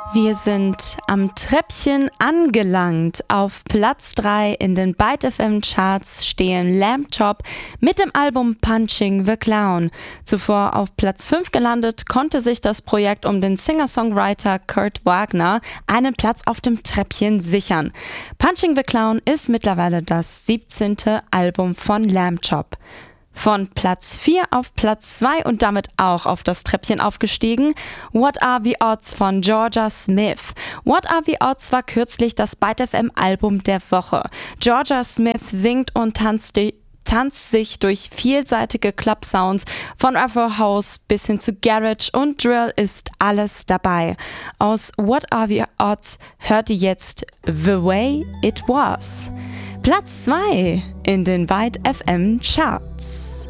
Wir sind am Treppchen angelangt. Auf Platz 3 in den Byte FM Charts stehen Lamb Chop mit dem Album Punching the Clown. Zuvor auf Platz 5 gelandet, konnte sich das Projekt um den Singer-Songwriter Kurt Wagner einen Platz auf dem Treppchen sichern. Punching the Clown ist mittlerweile das 17. Album von Lamb Chop. Von Platz 4 auf Platz 2 und damit auch auf das Treppchen aufgestiegen, What Are the Odds von Jorja Smith. What Are the Odds war kürzlich das Byte FM Album der Woche. Jorja Smith singt und tanzt sich durch vielseitige Club-Sounds, von Afro House bis hin zu Garage und Drill ist alles dabei. Aus What Are the Odds hört ihr jetzt The Way It Was. Platz 2 in den Byte FM Charts.